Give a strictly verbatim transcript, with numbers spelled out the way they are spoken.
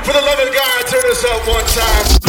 For the love of God, turn us up one time.